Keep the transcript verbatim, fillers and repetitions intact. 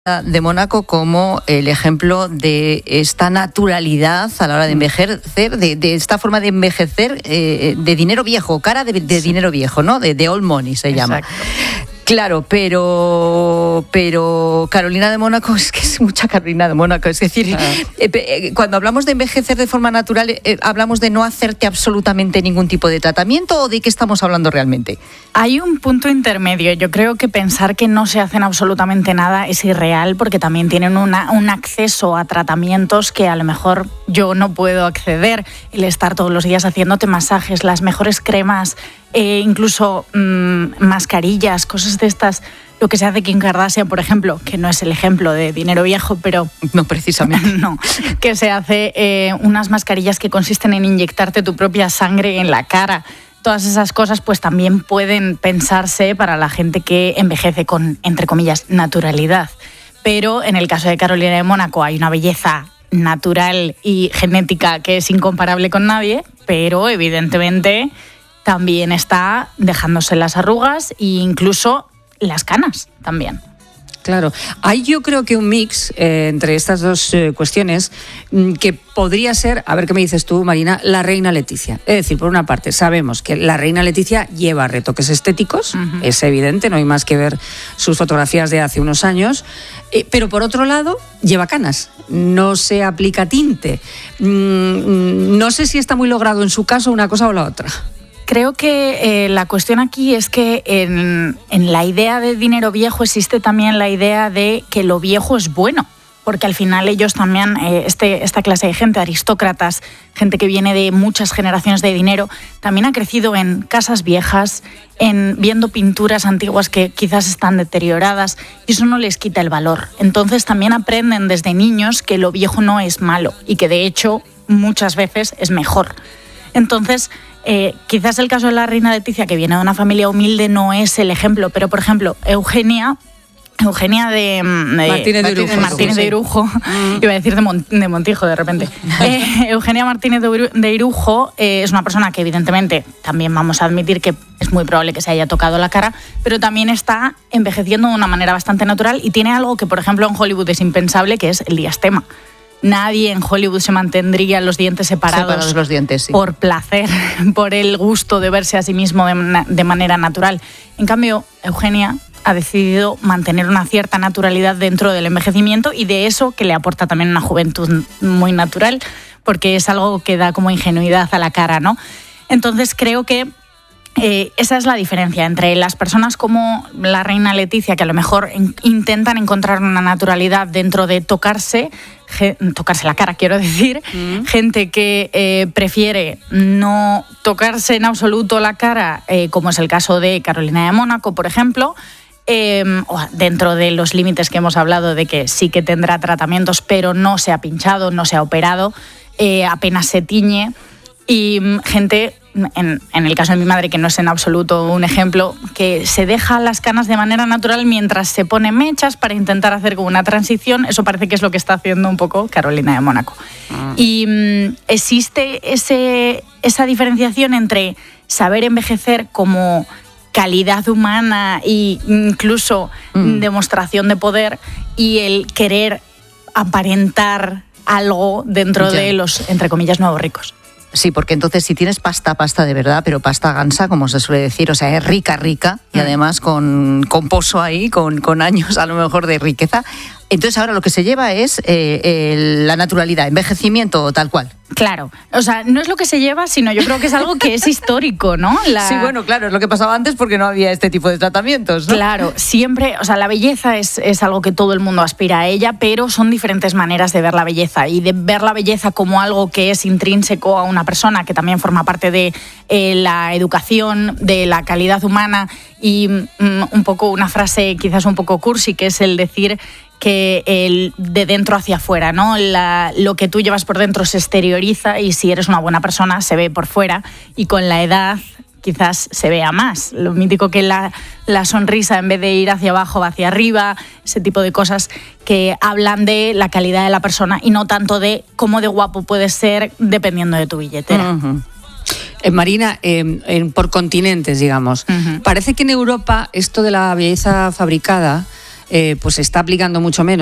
de Mónaco como el ejemplo de esta naturalidad a la hora de envejecer, de, de esta forma de envejecer eh, de dinero viejo, cara de, de sí. dinero viejo, ¿no? De, de old money se llama. Exacto. Claro, pero pero Carolina de Mónaco, es que es mucha Carolina de Mónaco, es decir, ah. eh, cuando hablamos de envejecer de forma natural, eh, ¿hablamos de no hacerte absolutamente ningún tipo de tratamiento o de qué estamos hablando realmente? Hay un punto intermedio. Yo creo que pensar que no se hacen absolutamente nada es irreal, porque también tienen una, un acceso a tratamientos que a lo mejor yo no puedo acceder. El estar todos los días haciéndote masajes, las mejores cremas, eh, incluso mmm, mascarillas, cosas de estas. Lo que se hace Kim Kardashian, por ejemplo, que no es el ejemplo de dinero viejo, pero... No, precisamente. No, que se hace eh, unas mascarillas que consisten en inyectarte tu propia sangre en la cara. Todas esas cosas pues también pueden pensarse para la gente que envejece con, entre comillas, naturalidad. Pero en el caso de Carolina de Mónaco hay una belleza natural y genética que es incomparable con nadie, pero evidentemente también está dejándose las arrugas e incluso las canas también. Claro, hay yo creo que un mix eh, entre estas dos eh, cuestiones mm, que podría ser, a ver qué me dices tú, Marina, la reina Leticia. Es decir, por una parte, sabemos que la reina Leticia lleva retoques estéticos, uh-huh. es evidente, no hay más que ver sus fotografías de hace unos años, eh, pero por otro lado, lleva canas, no se aplica tinte. Mm, no sé si está muy logrado en su caso una cosa o la otra. Creo que eh, la cuestión aquí es que en, en la idea de dinero viejo existe también la idea de que lo viejo es bueno, porque al final ellos también, eh, este, esta clase de gente, aristócratas, gente que viene de muchas generaciones de dinero, también ha crecido en casas viejas, en viendo pinturas antiguas que quizás están deterioradas, y eso no les quita el valor. Entonces también aprenden desde niños que lo viejo no es malo y que de hecho muchas veces es mejor. Entonces, eh, quizás el caso de la reina Leticia, que viene de una familia humilde, no es el ejemplo, pero por ejemplo, Eugenia, Eugenia de, de Martínez de Irujo, Martínez de Irujo mm. iba a decir de, Mon, de Montijo de repente. eh, Eugenia Martínez de, de Irujo eh, es una persona que evidentemente también vamos a admitir que es muy probable que se haya tocado la cara, pero también está envejeciendo de una manera bastante natural y tiene algo que, por ejemplo, en Hollywood es impensable, que es el diastema. Nadie en Hollywood se mantendría los dientes separados, separados los dientes, sí. por placer, por el gusto de verse a sí mismo de, de manera natural. En cambio, Eugenia ha decidido mantener una cierta naturalidad dentro del envejecimiento y de eso que le aporta también una juventud muy natural, porque es algo que da como ingenuidad a la cara, ¿no? Entonces creo que Eh, esa es la diferencia entre las personas como la reina Leticia, que a lo mejor en, intentan encontrar una naturalidad dentro de tocarse, ge, tocarse la cara, quiero decir, mm. gente que eh, prefiere no tocarse en absoluto la cara, eh, como es el caso de Carolina de Mónaco, por ejemplo, eh, dentro de los límites que hemos hablado de que sí que tendrá tratamientos, pero no se ha pinchado, no se ha operado, eh, apenas se tiñe, y gente... En, en el caso de mi madre, que no es en absoluto un ejemplo, que se deja las canas de manera natural mientras se pone mechas para intentar hacer como una transición. Eso parece que es lo que está haciendo un poco Carolina de Mónaco. Ah. Y mm, existe ese, esa diferenciación entre saber envejecer como calidad humana e incluso mm. demostración de poder y el querer aparentar algo dentro ya. de los, entre comillas, nuevos ricos. Sí, porque entonces si tienes pasta, pasta de verdad, pero pasta gansa, como se suele decir, o sea, es rica, rica, y además con, con pozo ahí, con, con años a lo mejor de riqueza, entonces ahora lo que se lleva es eh, el, la naturalidad, envejecimiento tal cual. Claro, o sea, no es lo que se lleva, sino yo creo que es algo que es histórico, ¿no? La... Sí, bueno, claro, es lo que pasaba antes porque no había este tipo de tratamientos, ¿no? Claro, siempre, o sea, la belleza es, es algo que todo el mundo aspira a ella, pero son diferentes maneras de ver la belleza y de ver la belleza como algo que es intrínseco a una persona, que también forma parte de eh, la educación, de la calidad humana y mm, un poco una frase quizás un poco cursi, que es el decir que el de dentro hacia afuera, ¿no? La, lo que tú llevas por dentro se exterioriza y si eres una buena persona se ve por fuera y con la edad quizás se vea más. Lo mítico que la, la sonrisa en vez de ir hacia abajo va hacia arriba, ese tipo de cosas que hablan de la calidad de la persona y no tanto de cómo de guapo puedes ser dependiendo de tu billetera. Uh-huh. Eh, Marina, eh, eh, por continentes, digamos. Uh-huh. Parece que en Europa esto de la belleza fabricada eh, pues se está aplicando mucho menos.